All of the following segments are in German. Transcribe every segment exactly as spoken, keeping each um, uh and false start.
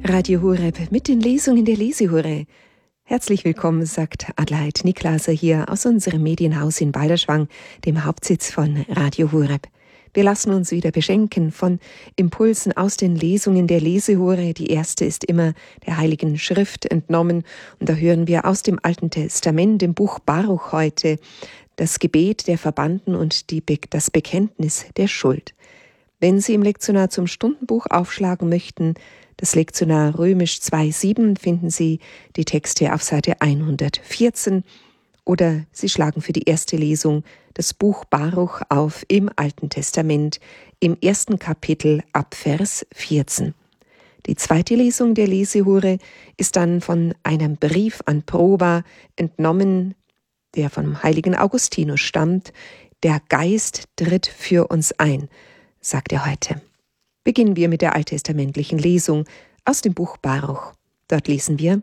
Radio Horeb mit den Lesungen der Lesehure. Herzlich willkommen, sagt Adelheid Niklaser hier aus unserem Medienhaus in Balderschwang, dem Hauptsitz von Radio Horeb. Wir lassen uns wieder beschenken von Impulsen aus den Lesungen der Lesehure. Die erste ist immer der Heiligen Schrift entnommen. Und da hören wir aus dem Alten Testament, dem Buch Baruch heute, das Gebet der Verbannten und die Be- das Bekenntnis der Schuld. Wenn Sie im Lektionar zum Stundenbuch aufschlagen möchten, das Lektionar Römisch zwei sieben, finden Sie die Texte auf Seite hundertvierzehn. Oder Sie schlagen für die erste Lesung das Buch Baruch auf im Alten Testament, im ersten Kapitel ab Vers vierzehn. Die zweite Lesung der Lesehure ist dann von einem Brief an Proba entnommen, der vom heiligen Augustinus stammt. Der Geist tritt für uns ein, sagt er heute. Beginnen wir mit der alttestamentlichen Lesung aus dem Buch Baruch. Dort lesen wir: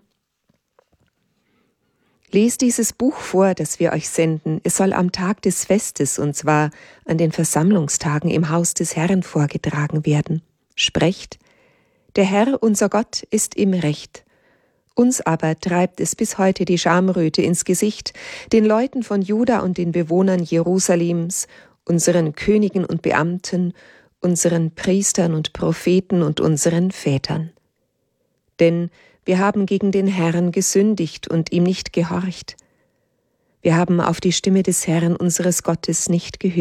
Lest dieses Buch vor, das wir euch senden. Es soll am Tag des Festes, und zwar an den Versammlungstagen im Haus des Herrn vorgetragen werden. Sprecht: Der Herr, unser Gott, ist im Recht. Uns aber treibt es bis heute die Schamröte ins Gesicht, den Leuten von Juda und den Bewohnern Jerusalems, unseren Königen und Beamten, unseren Priestern und Propheten und unseren Vätern. Denn wir haben gegen den Herrn gesündigt und ihm nicht gehorcht. Wir haben auf die Stimme des Herrn unseres Gottes nicht gehört.